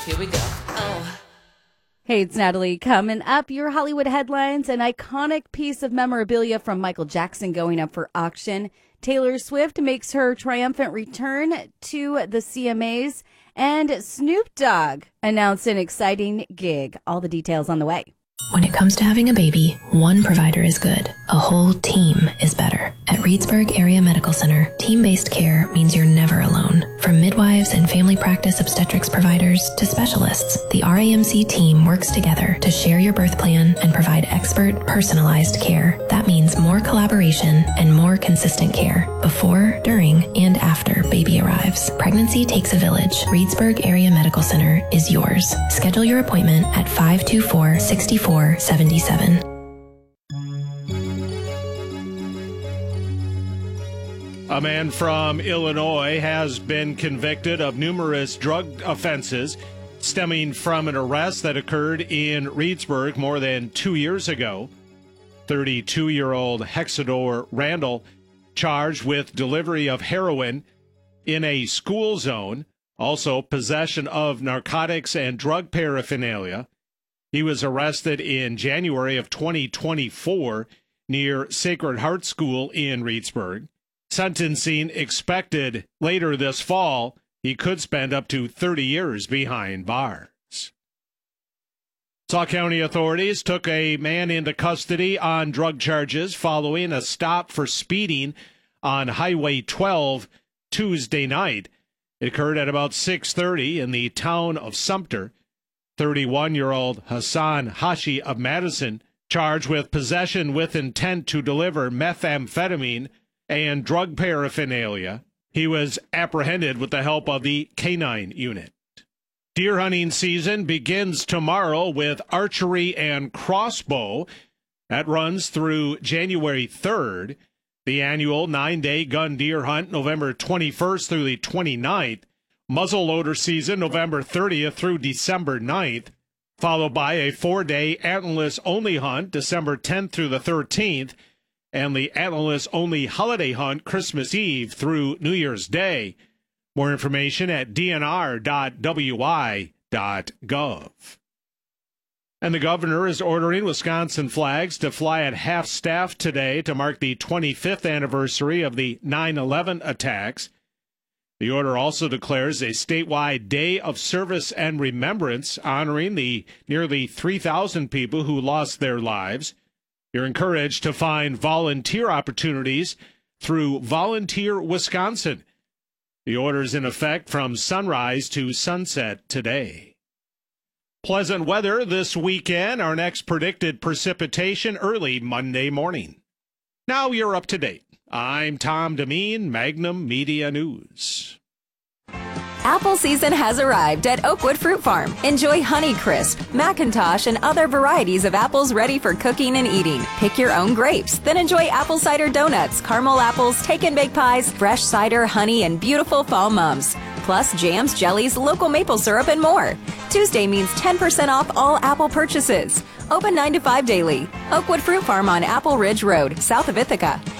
Here we go. Oh. Hey, it's Natalie. Coming up, your Hollywood headlines, an iconic piece of memorabilia from Michael Jackson going up for auction. Taylor Swift makes her triumphant return to the CMAs, and Snoop Dogg announced an exciting gig. All the details on the way. When it comes to having a baby, one provider is good. A whole team is better. At Reedsburg Area Medical Center, team-based care means you're never alone. From midwives and family practice obstetrics providers to specialists, the RAMC team works together to share your birth plan and provide expert, personalized care. That means more collaboration and more consistent care before, during, and after baby arrives. Pregnancy takes a village. Reedsburg Area Medical Center is yours. Schedule your appointment at 524-6477. A man from Illinois has been convicted of numerous drug offenses stemming from an arrest that occurred in Reedsburg more than 2 years ago. 32-year-old Hexador Randall charged with delivery of heroin in a school zone, also possession of narcotics and drug paraphernalia. He was arrested in January of 2024 near Sacred Heart School in Reedsburg. Sentencing expected later this fall. He could spend up to 30 years behind bars. Sauk County authorities took a man into custody on drug charges following a stop for speeding on Highway 12 Tuesday night. It occurred at about 6:30 in the town of Sumter. 31-year-old Hassan Hashi of Madison, charged with possession with intent to deliver methamphetamine and drug paraphernalia. He was apprehended with the help of the K-9 unit. Deer hunting season begins tomorrow with archery and crossbow. That runs through January 3rd. The annual 9-day gun deer hunt, November 21st through the 29th. Muzzleloader season, November 30th through December 9th, followed by a 4-day antlerless-only hunt, December 10th through the 13th, and the antlerless-only holiday hunt, Christmas Eve through New Year's Day. More information at dnr.wi.gov. And the governor is ordering Wisconsin flags to fly at half-staff today to mark the 25th anniversary of the 9/11 attacks. The order also declares a statewide day of service and remembrance, honoring the nearly 3,000 people who lost their lives. You're encouraged to find volunteer opportunities through Volunteer Wisconsin. The order is in effect from sunrise to sunset today. Pleasant weather this weekend. Our next predicted precipitation early Monday morning. Now you're up to date. I'm Tom Demeen, Magnum Media News. Apple season has arrived at Oakwood Fruit Farm. Enjoy Honeycrisp, Macintosh, and other varieties of apples ready for cooking and eating. Pick your own grapes, then enjoy apple cider donuts, caramel apples, take-and-bake pies, fresh cider, honey, and beautiful fall mums. Plus jams, jellies, local maple syrup, and more. Tuesday means 10% off all apple purchases. Open 9 to 5 daily. Oakwood Fruit Farm on Apple Ridge Road, south of Ithaca.